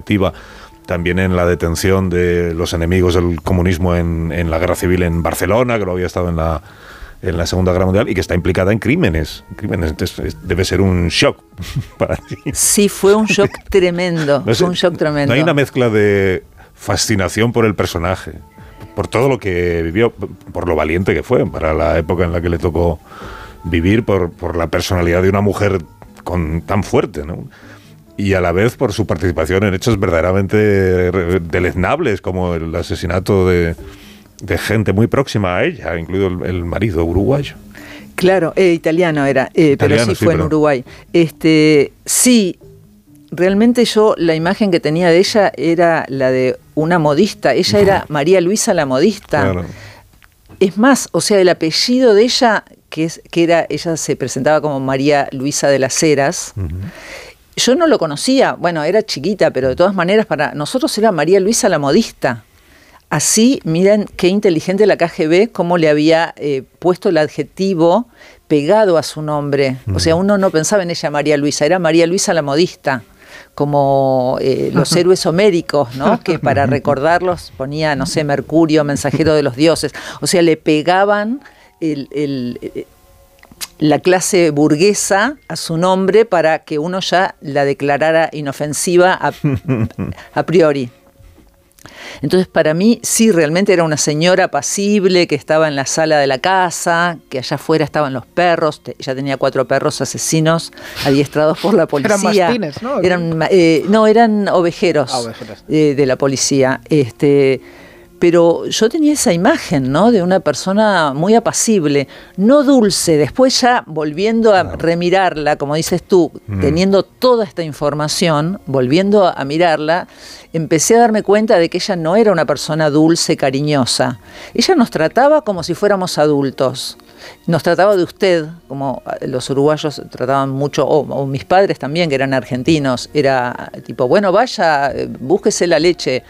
activa también en la detención de los enemigos del comunismo en la guerra civil en Barcelona, que lo había estado en la Segunda Guerra Mundial, y que está implicada en crímenes. Entonces, debe ser un shock para ti. Sí, fue un shock tremendo. No sé, fue un shock tremendo. No hay una mezcla de fascinación por el personaje, por todo lo que vivió, por lo valiente que fue para la época en la que le tocó vivir, por la personalidad de una mujer tan fuerte, ¿no? Y a la vez por su participación en hechos verdaderamente deleznables, como el asesinato de gente muy próxima a ella, incluido el marido uruguayo. Claro, italiano era, pero sí fue en Uruguay. Sí, realmente yo la imagen que tenía de ella era la de una modista. Ella era María Luisa la modista. Claro. Es más, o sea, el apellido de ella, ella se presentaba como María Luisa de las Heras. Yo no lo conocía, bueno, era chiquita, pero de todas maneras para nosotros era María Luisa la modista. Así, miren qué inteligente la KGB, cómo le había puesto el adjetivo pegado a su nombre. O sea, uno no pensaba en ella María Luisa, era María Luisa la modista, como los héroes homéricos, ¿no? Que para recordarlos ponía, no sé, Mercurio, mensajero de los dioses. O sea, le pegaban la clase burguesa a su nombre para que uno ya la declarara inofensiva a priori. Entonces, para mí, sí, realmente era una señora apacible que estaba en la sala de la casa, que allá afuera estaban los perros. Ella tenía 4 perros asesinos adiestrados por la policía. Eran mastines, ¿no? Eran ovejeros, de la policía. Pero yo tenía esa imagen, ¿no? De una persona muy apacible, no dulce. Después ya volviendo a remirarla, como dices tú, teniendo toda esta información, volviendo a mirarla, empecé a darme cuenta de que ella no era una persona dulce, cariñosa. Ella nos trataba como si fuéramos adultos. Nos trataba de usted, como los uruguayos trataban mucho, o mis padres también, que eran argentinos. Era tipo, bueno, vaya, búsquese la leche.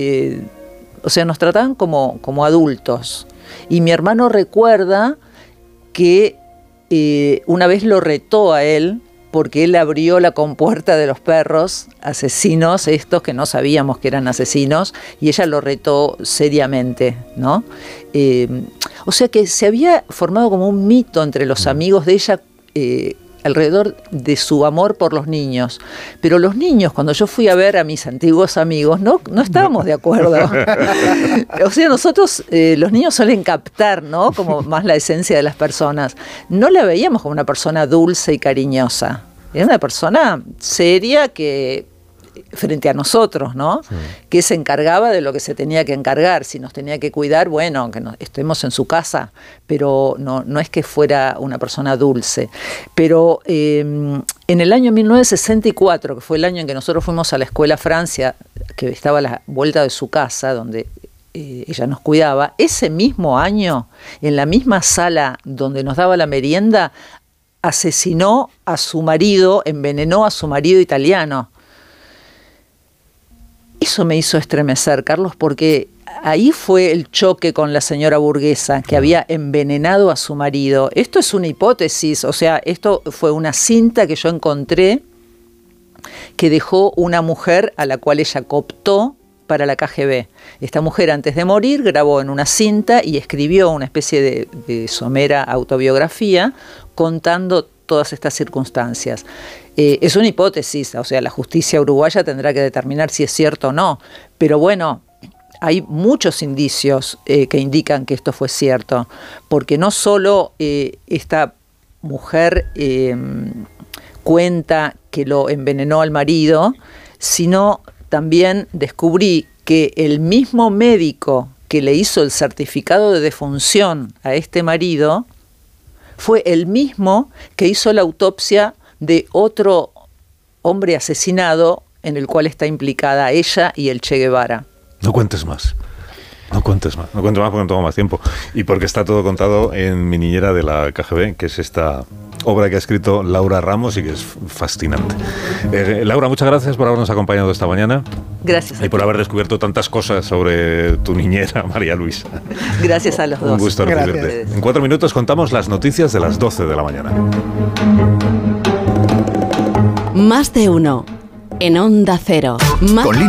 O sea, nos trataban como adultos. Y mi hermano recuerda que una vez lo retó a él porque él abrió la compuerta de los perros asesinos, estos que no sabíamos que eran asesinos, y ella lo retó seriamente, ¿no? O sea que se había formado como un mito entre los amigos de ella alrededor de su amor por los niños. Pero los niños, cuando yo fui a ver a mis antiguos amigos, no estábamos de acuerdo. O sea, nosotros, los niños suelen captar, ¿no? Como más la esencia de las personas. No la veíamos como una persona dulce y cariñosa. Era una persona seria que frente a nosotros, ¿no? Sí. Que se encargaba de lo que se tenía que encargar. Si nos tenía que cuidar, bueno, que estemos en su casa, pero no es que fuera una persona dulce. Pero en el año 1964, que fue el año en que nosotros fuimos a la escuela Francia, que estaba a la vuelta de su casa, donde ella nos cuidaba, ese mismo año, en la misma sala donde nos daba la merienda, asesinó a su marido, envenenó a su marido italiano. Eso me hizo estremecer, Carlos, porque ahí fue el choque con la señora burguesa que había envenenado a su marido. Esto es una hipótesis, o sea, esto fue una cinta que yo encontré que dejó una mujer a la cual ella cooptó para la KGB. Esta mujer, antes de morir, grabó en una cinta y escribió una especie de somera autobiografía contando todas estas circunstancias. Es una hipótesis, o sea, la justicia uruguaya tendrá que determinar si es cierto o no, pero bueno, hay muchos indicios que indican que esto fue cierto, porque no solo esta mujer cuenta que lo envenenó al marido, sino también descubrí que el mismo médico que le hizo el certificado de defunción a este marido fue el mismo que hizo la autopsia de otro hombre asesinado en el cual está implicada ella y el Che Guevara. No cuentes más. No cuentes más porque no tomo más tiempo. Y porque está todo contado en Mi niñera de la KGB, que es esta obra que ha escrito Laura Ramos y que es fascinante. Laura, muchas gracias por habernos acompañado esta mañana. Gracias. Y por haber descubierto tantas cosas sobre tu niñera, María Luisa. Gracias a los dos. Un gusto recibirte. En 4 minutos contamos las noticias de las 12 de la mañana. Más de uno. En Onda Cero.